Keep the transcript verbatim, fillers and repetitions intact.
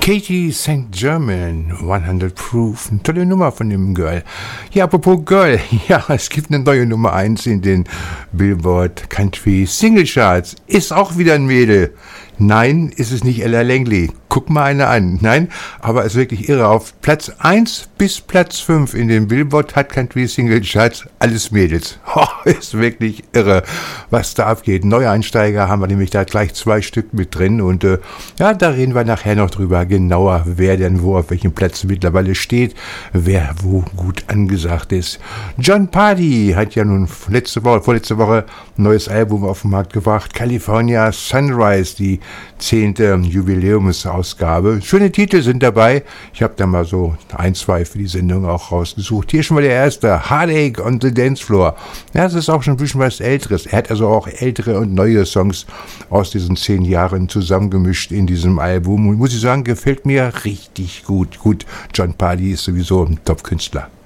Katie Saint Germain, hundert Proof, eine tolle Nummer von dem Girl. Ja, apropos Girl, ja, es gibt eine neue Nummer eins in den Billboard Country Single Charts. Ist auch wieder ein Mädel. Nein, ist es nicht Ella Langley. Guck mal eine an. Nein, aber ist wirklich irre. Auf Platz eins bis Platz fünf in den Billboard Hot Country Single Charts alles Mädels. Oh, ist wirklich irre, was da abgeht. Neueinsteiger haben wir nämlich da gleich zwei Stück mit drin. Und äh, ja, da reden wir nachher noch drüber genauer, wer denn wo auf welchem Platz mittlerweile steht, wer wo gut angesagt ist. Jon Pardi hat ja nun letzte Woche, vorletzte Woche ein neues Album auf den Markt gebracht. California Sunrise, die zehnte Jubiläumsausgabe. Schöne Titel sind dabei. Ich habe da mal so ein, zwei für die Sendung auch rausgesucht. Hier schon mal der erste, Heartache on the Dance Floor. Ja, das ist auch schon ein bisschen was Älteres. Er hat also auch ältere und neue Songs aus diesen zehn Jahren zusammengemischt in diesem Album. Und muss ich sagen, gefällt mir richtig gut. Gut, Jon Pardi ist sowieso ein Top-Künstler.